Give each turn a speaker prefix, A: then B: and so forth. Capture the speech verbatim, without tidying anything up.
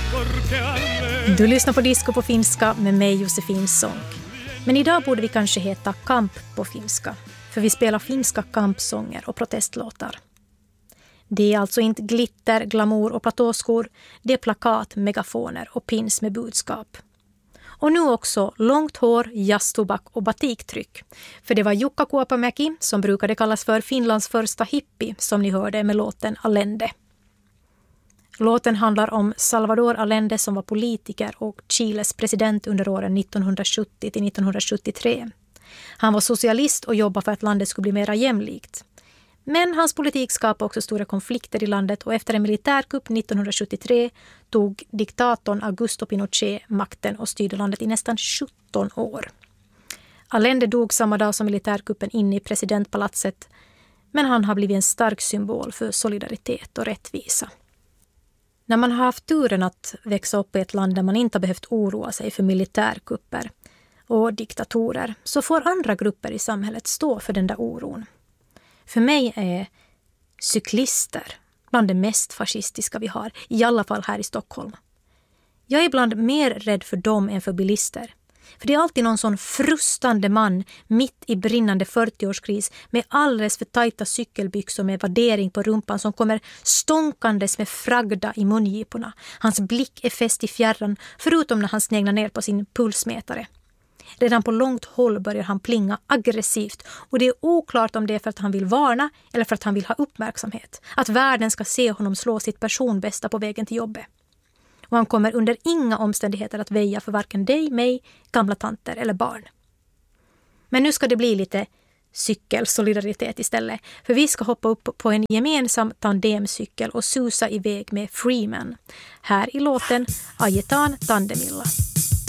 A: Du lyssnar på Disco på finska med mig Josefin Sonck. Men idag borde vi kanske heta Kamp på finska. För vi spelar finska kampsånger och protestlåtar. Det är alltså inte glitter, glamour och platåskor. Det är plakat, megafoner och pins med budskap. Och nu också långt hår, jazztobak och batiktryck. För det var Jukka Kuopamäki, som brukade kallas för Finlands första hippie, som ni hörde med låten Allende. Låten handlar om Salvador Allende som var politiker och Chiles president under åren nittonhundrasjuttio till nittonhundrasjuttiotre. Han var socialist och jobbade för att landet skulle bli mer jämlikt. Men hans politik skapade också stora konflikter i landet och efter en militärkupp nittonhundrasjuttiotre tog diktatorn Augusto Pinochet makten och styrde landet i nästan sjutton år. Allende dog samma dag som militärkuppen inne i presidentpalatset, men han har blivit en stark symbol för solidaritet och rättvisa. När man har haft turen att växa upp i ett land där man inte har behövt oroa sig för militärkupper och diktatorer, så får andra grupper i samhället stå för den där oron. För mig är cyklister bland det mest fascistiska vi har, i alla fall här i Stockholm. Jag är ibland mer rädd för dem än för bilister. För det är alltid någon sån frustande man mitt i brinnande fyrtioårskris med alldeles för tajta cykelbyxor med vaddering på rumpan som kommer stånkandes med fragda i mungiporna. Hans blick är fäst i fjärran förutom när han sneglar ner på sin pulsmätare. Redan på långt håll börjar han plinga aggressivt och det är oklart om det är för att han vill varna eller för att han vill ha uppmärksamhet. Att världen ska se honom slå sitt personbästa på vägen till jobbet. Och han kommer under inga omständigheter att väja för varken dig, mig, gamla tanter eller barn. Men nu ska det bli lite cykelsolidaritet istället. För vi ska hoppa upp på en gemensam tandemcykel och susa iväg med Freeman. Här i låten Ajetaan Tandemilla.